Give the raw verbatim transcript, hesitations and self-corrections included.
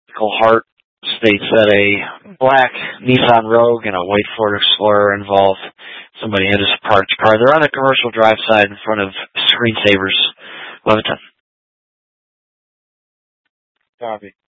Michael Hart states that a black Nissan Rogue and a white Ford Explorer involved somebody in his parked car. They're on the commercial drive side in front of Screensavers, Leviton. Copy.